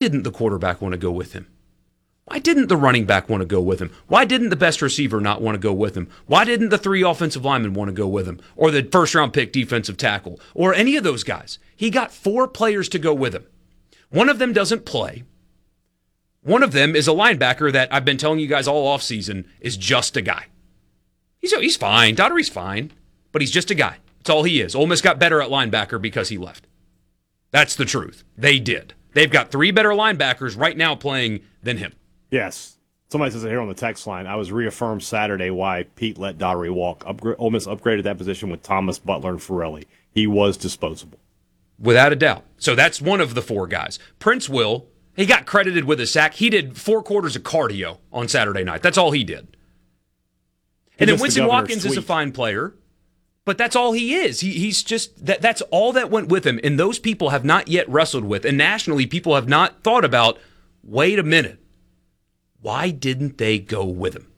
didn't the quarterback want to go with him? Why didn't the running back want to go with him? Why didn't the best receiver not want to go with him? Why didn't the 3 offensive linemen want to go with him? Or the first-round pick defensive tackle? Or any of those guys? He got 4 players to go with him. One of them doesn't play. One of them is a linebacker that I've been telling you guys all offseason is just a guy. He's fine. Daugherty's fine, but he's just a guy. That's all he is. Ole Miss got better at linebacker because he left. That's the truth. They did. They've got 3 better linebackers right now playing than him. Yes. Somebody says it here on the text line. I was reaffirmed Saturday why Pete let Daugherty walk. Ole Miss upgraded that position with Thomas, Butler, and Forelli. He was disposable. Without a doubt. So that's one of the 4 guys. Prince Will, he got credited with a sack. He did 4 quarters of cardio on Saturday night. That's all he did. And then Winston Watkins is a fine player, but that's all he is. He's just, that's all that went with him. And those people have not yet wrestled with. And nationally, people have not thought about, wait a minute. Why didn't they go with him?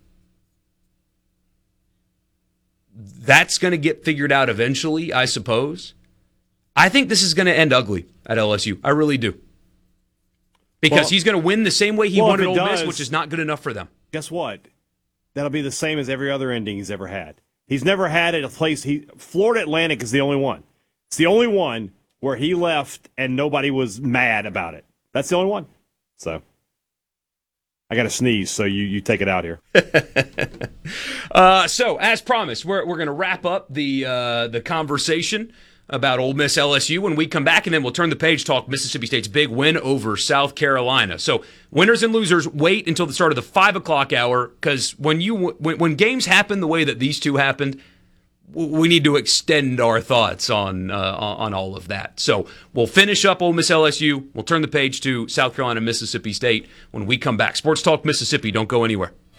That's going to get figured out eventually, I suppose. I think this is going to end ugly at LSU. I really do. Because he's going to win the same way he won at Ole Miss, which is not good enough for them. Guess what? That'll be the same as every other ending he's ever had. He's never had it a place. Florida Atlantic is the only one. It's the only one where he left and nobody was mad about it. That's the only one. So I got to sneeze, so you take it out here. So, as promised, we're going to wrap up the conversation about Ole Miss LSU when we come back, and then we'll turn the page, talk Mississippi State's big win over South Carolina. So, winners and losers, wait until the start of the 5 o'clock hour, because when games happen the way that these two happened, we need to extend our thoughts on all of that. So we'll finish up Ole Miss LSU. We'll turn the page to South Carolina, Mississippi State when we come back. Sports Talk Mississippi. Don't go anywhere.